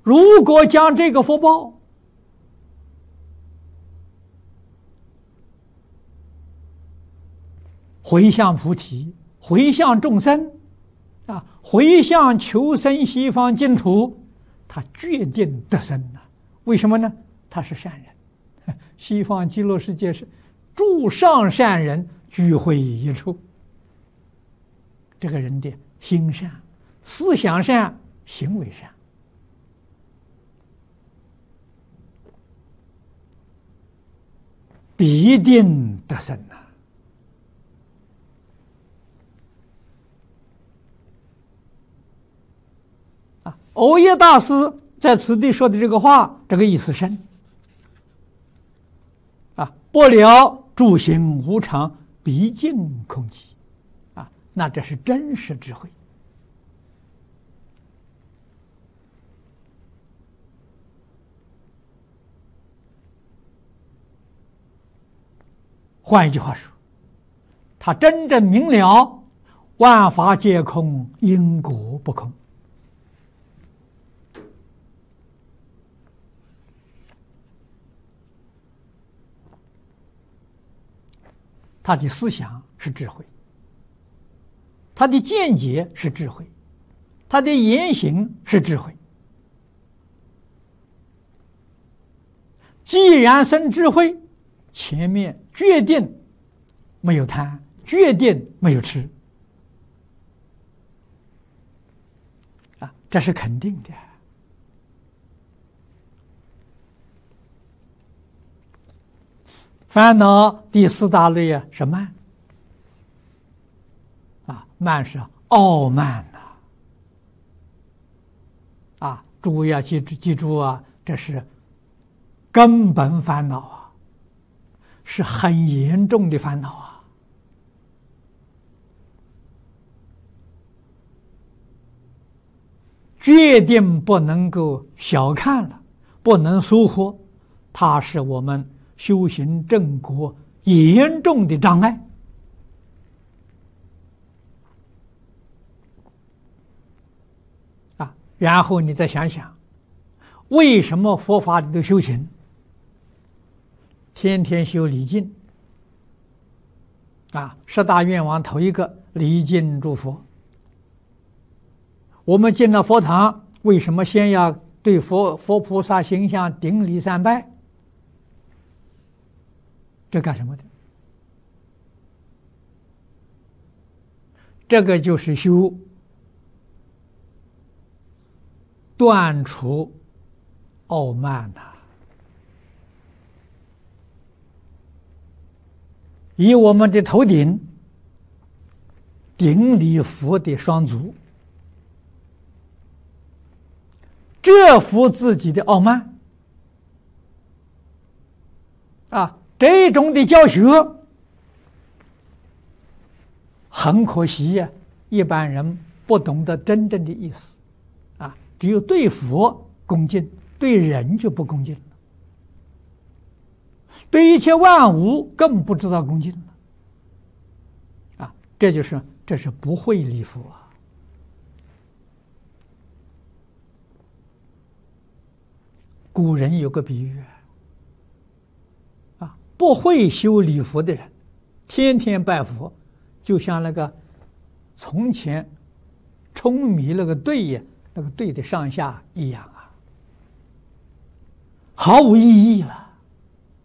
如果将这个福报回向菩提，回向众生，回向求生西方净土，他决定得生呐。为什么呢？他是善人，西方极乐世界是诸上善人聚会一处。这个人的心善、思想善、行为善，必定得生呐。藕益大师在此地说的这个话，这个意思深不了诸行无常，毕竟空寂那这是真实智慧。换一句话说，他真正明了万法皆空，因果不空。他的思想是智慧，他的见解是智慧，他的言行是智慧。既然生智慧，前面决定没有贪，决定没有痴这是肯定的。烦恼第四大类是慢慢是傲慢诸位要记住这是根本烦恼是很严重的烦恼决定不能够小看了，不能疏忽，它是我们修行正果严重的障碍然后你再想想，为什么佛法里头修行天天修礼敬十大愿望头一个礼敬诸佛。我们进了佛堂，为什么先要对佛菩萨形象顶礼三拜？这干什么的？这个就是修断除傲慢以我们的头顶顶礼佛的双足，折服自己的傲慢这种的教学很可惜一般人不懂得真正的意思只有对佛恭敬，对人就不恭敬了，对一切万物更不知道恭敬了这是不会礼佛古人有个比喻不会修礼佛的人天天拜佛，就像那个从前舂米那个队的上下一样毫无意义了